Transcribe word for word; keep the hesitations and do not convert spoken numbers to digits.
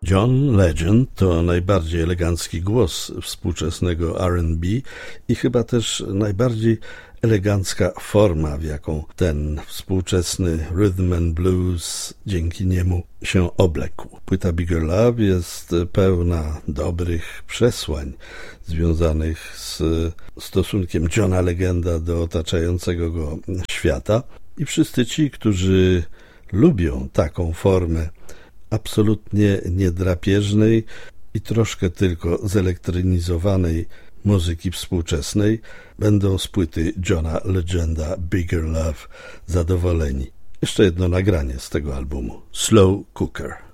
John Legend to najbardziej elegancki głos współczesnego R and B i chyba też najbardziej elegancka forma, w jaką ten współczesny rhythm and blues dzięki niemu się oblekł. Płyta Bigger Love jest pełna dobrych przesłań związanych z stosunkiem Johna Legenda do otaczającego go świata i wszyscy ci, którzy lubią taką formę absolutnie niedrapieżnej i troszkę tylko zelektronizowanej muzyki współczesnej, będą z płyty Johna Legenda Bigger Love zadowoleni. Jeszcze jedno nagranie z tego albumu. Slow Cooker.